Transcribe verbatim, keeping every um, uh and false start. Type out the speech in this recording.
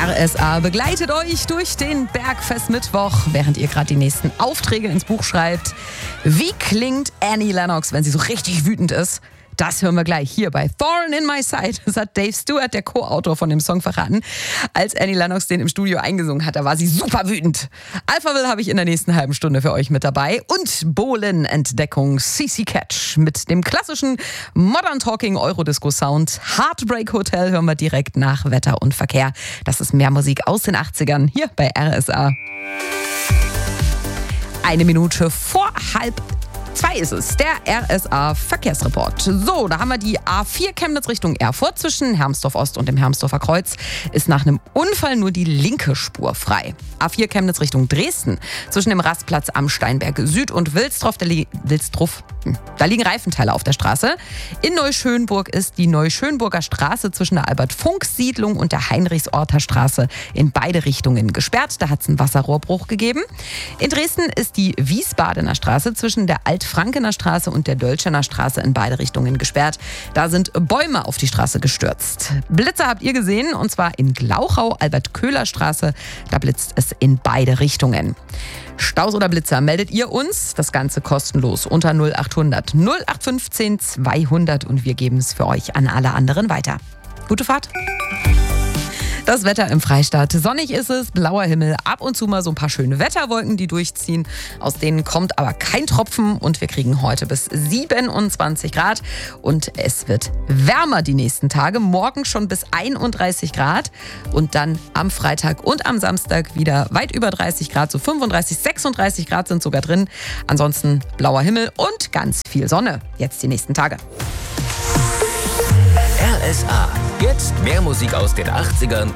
R S A begleitet euch durch den Bergfest-Mittwoch, während ihr gerade die nächsten Aufträge ins Buch schreibt. Wie klingt Annie Lennox, wenn sie so richtig wütend ist? Das hören wir gleich hier bei Thorn in My Side. Das hat Dave Stewart, der Co-Autor von dem Song, verraten. Als Annie Lennox den im Studio eingesungen hat, da war sie super wütend. Alphaville habe ich in der nächsten halben Stunde für euch mit dabei. Und Bohlen-Entdeckung C C Catch mit dem klassischen Modern Talking Eurodisco-Sound. Heartbreak Hotel hören wir direkt nach Wetter und Verkehr. Das ist mehr Musik aus den achtzigern hier bei R S A. Eine Minute vor halb Zwei ist es, der R S A-Verkehrsreport. So, da haben wir die A vier Chemnitz Richtung Erfurt zwischen Hermsdorf Ost und dem Hermsdorfer Kreuz. Ist nach einem Unfall nur die linke Spur frei. A vier Chemnitz Richtung Dresden zwischen dem Rastplatz am Steinberg Süd und Wilsdorf, da, li- Wilsdorf, hm, da liegen Reifenteile auf der Straße. In Neuschönburg ist die Neuschönburger Straße zwischen der Albert-Funks-Siedlung und der Heinrichsorter Straße in beide Richtungen gesperrt. Da hat es einen Wasserrohrbruch gegeben. In Dresden ist die Wiesbadener Straße zwischen der Alt Frankener Straße und der Dölschener Straße in beide Richtungen gesperrt. Da sind Bäume auf die Straße gestürzt. Blitze habt ihr gesehen, und zwar in Glauchau, Albert-Köhler-Straße. Da blitzt es in beide Richtungen. Staus oder Blitzer, meldet ihr uns. Das Ganze kostenlos unter null acht hundert null acht fünfzehn zweihundert und wir geben es für euch an alle anderen weiter. Gute Fahrt! Das Wetter im Freistaat. Sonnig ist es, blauer Himmel, ab und zu mal so ein paar schöne Wetterwolken, die durchziehen. Aus denen kommt aber kein Tropfen und wir kriegen heute bis siebenundzwanzig Grad. Und es wird wärmer die nächsten Tage. Morgen schon bis einunddreißig Grad und dann am Freitag und am Samstag wieder weit über dreißig Grad. So fünfunddreißig, sechsunddreißig Grad sind sogar drin. Ansonsten blauer Himmel und ganz viel Sonne. Jetzt die nächsten Tage. R S A. Jetzt mehr Musik aus den achtzigern